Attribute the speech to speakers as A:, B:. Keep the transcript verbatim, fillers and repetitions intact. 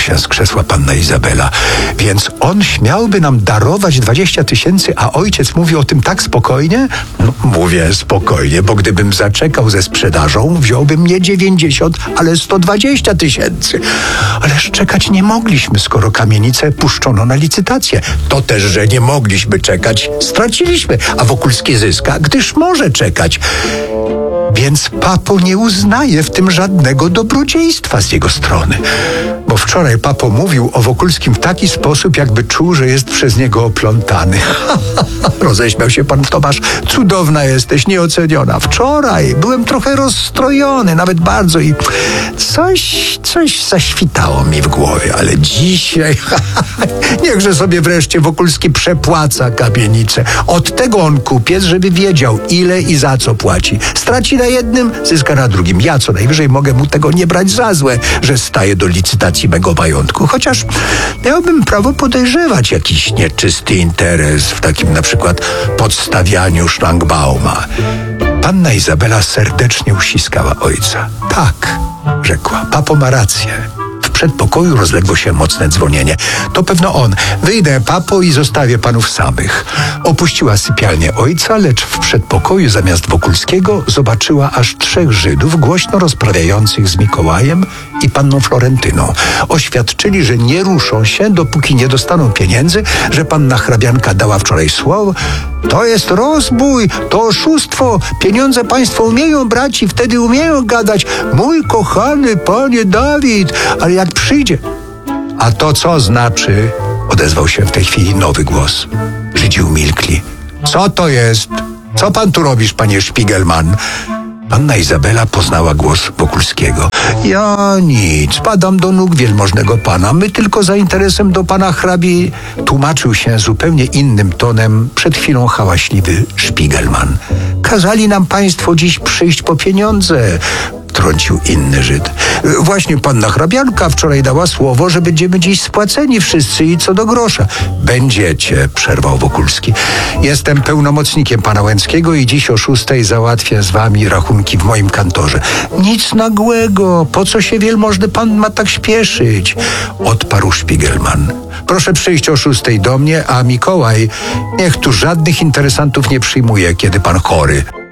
A: się z krzesła panna Izabela. Więc on śmiałby nam darować dwadzieścia tysięcy, a ojciec mówi o tym tak spokojnie? No, mówię spokojnie, bo gdybym zaczekał ze sprzedażą, wziąłbym nie dziewięćdziesiąt, ale sto dwadzieścia tysięcy. Ależ czekać nie mogliśmy, skoro kamienicę puszczono na licytację. To też, że nie mogliśmy czekać, straciliśmy, a Wokulski zyska, gdyż może czekać. Więc papo nie uznaje w tym żadnego dobrodziejstwa z jego strony. Bo wczoraj papo mówił o Wokulskim w taki sposób, jakby czuł, że jest przez niego oplątany. Roześmiał się pan Tomasz. Cudowna jesteś, nieoceniona. Wczoraj byłem trochę rozstrojony, nawet bardzo i coś, coś zaświtało mi w głowie, ale dzisiaj niechże sobie wreszcie Wokulski przepłaca kamienicę. Od tego on kupiec, żeby wiedział, ile i za co płaci. Straci na jednym, zyska na drugim. Ja co najwyżej mogę mu tego nie brać za złe, że staje do licytacji mego majątku. Chociaż miałbym prawo podejrzewać jakiś nieczysty interes w takim na przykład podstawianiu szlangbauma. Panna Izabela serdecznie uściskała ojca. Tak, rzekła, papo ma rację. W przedpokoju rozległo się mocne dzwonienie. To pewno on. Wyjdę, papo, i zostawię panów samych. Opuściła sypialnię ojca, lecz w przedpokoju zamiast Wokulskiego zobaczyła aż trzech Żydów głośno rozprawiających z Mikołajem i panną Florentyną. Oświadczyli, że nie ruszą się, dopóki nie dostaną pieniędzy, że panna hrabianka dała wczoraj słowo. To jest rozbój, to oszustwo. Pieniądze państwo umieją brać i wtedy umieją gadać. Mój kochany panie Dawid, ale jak przyjdzie... A to co znaczy? Odezwał się w tej chwili nowy głos. Żydzi umilkli. Co to jest? Co pan tu robisz, panie Szpigelman? Panna Izabela poznała głos Wokulskiego. Ja nic, padam do nóg wielmożnego pana. My tylko za interesem do pana hrabi... Tłumaczył się zupełnie innym tonem przed chwilą hałaśliwy Szpigelman. Kazali nam państwo dziś przyjść po pieniądze, trącił inny Żyd. Właśnie panna hrabianka wczoraj dała słowo, że będziemy dziś spłaceni wszyscy i co do grosza. Będziecie, przerwał Wokulski. Jestem pełnomocnikiem pana Łęckiego i dziś o szóstej załatwię z wami rachunki w moim kantorze. Nic nagłego, po co się wielmożny pan ma tak śpieszyć? Odparł Szpigelman. Proszę przyjść o szóstej do mnie, a Mikołaj niech tu żadnych interesantów nie przyjmuje, kiedy pan chory.